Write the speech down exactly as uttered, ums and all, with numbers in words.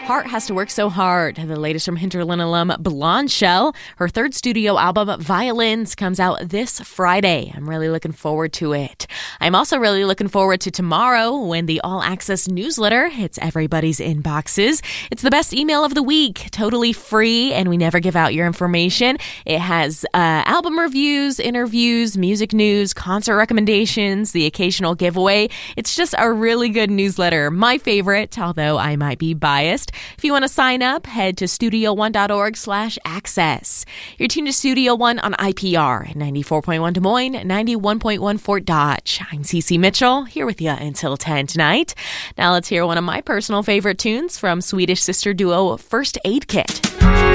Heart Has to Work So Hard, the latest from Hinterland alum Blonde Shell. Her third studio album, Violins, comes out this Friday. I'm really looking forward to it. I'm also really looking forward to tomorrow when the All Access newsletter hits everybody's inboxes. It's the best email of the week, totally free, and we never give out your information. It has uh, album reviews, interviews, music news, concert recommendations, the occasional giveaway. It's just a really good newsletter. My favorite, although I might be biased. If you want to sign up, head to studio one dot org slash access. You're tuned to Studio One on I P R, ninety-four point one Des Moines, ninety-one point one Fort Dodge. I'm Cece Mitchell, here with you until ten tonight. Now let's hear one of my personal favorite tunes from Swedish sister duo First Aid Kit.